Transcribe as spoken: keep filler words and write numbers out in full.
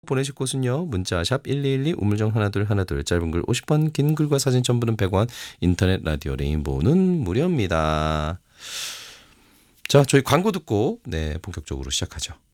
보내실 곳은요. 문자 샵 일이일이 우물정 하나둘 하나둘 짧은 글 오십 원 긴 글과 사진 첨부는 백 원 인터넷 라디오 레인보우는 무료입니다. 자, 저희 광고 듣고 네 본격적으로 시작하죠.